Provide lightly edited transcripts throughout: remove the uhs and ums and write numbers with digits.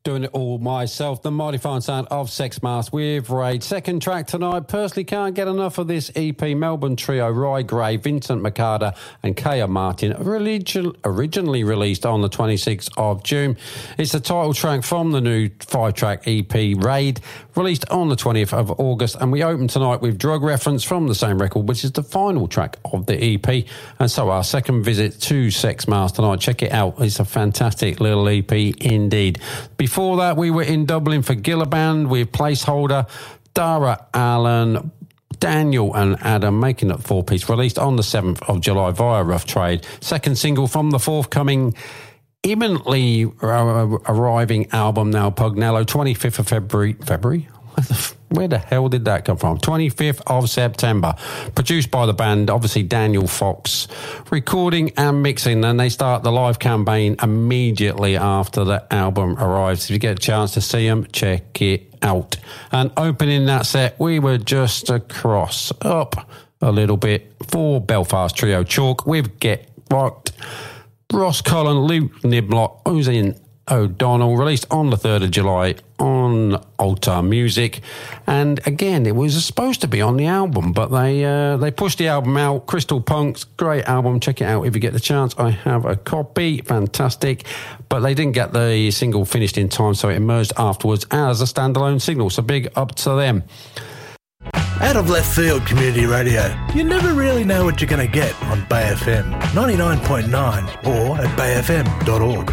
Doing it all myself, the mighty fine sound of Sex Mask with Raid. Second track tonight, personally can't get enough of this EP. Melbourne trio Rye Gray, Vincent McCarter and Kaya Martin, originally released on the 26th of June. It's the title track from the new 5-track EP Raid, released on the 20th of August, and we open tonight with Drug Reference from the same record, which is the final track of the EP. And so our second visit to Sex Mask tonight, check it out, it's a fantastic little EP indeed. Before that, we were in Dublin for Gillaband with Placeholder, Dara Allen, Daniel and Adam, making it 4-piece, released on the 7th of July via Rough Trade. Second single from the forthcoming, imminently arriving album now, Pugnello, 25th of February? Where the hell did that come from? 25th of September. Produced by the band, obviously Daniel Fox. Recording and mixing, and they start the live campaign immediately after the album arrives. If you get a chance to see them, check it out. And opening that set, we were just across, up a little bit for Belfast trio Chalk with Get Rocked. Ross Cullen, Luke Niblock, Oisin O'Donnell, released on the 3rd of July on Altar Music. And again, it was supposed to be on the album, but they pushed the album out. Crystal Punks, great album, check it out if you get the chance. I have a copy, fantastic, but they didn't get the single finished in time, so it emerged afterwards as a standalone single, so big up to them. Out of left field community radio. You never really know what you're going to get on Bay FM 99.9 or at bayfm.org.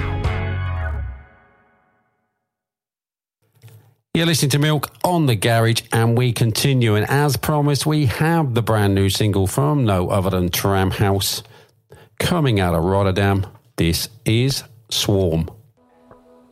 You're listening to Milk on the Garage, and we continue. And as promised, we have the brand new single from no other than Tram House coming out of Rotterdam. This is Swarm.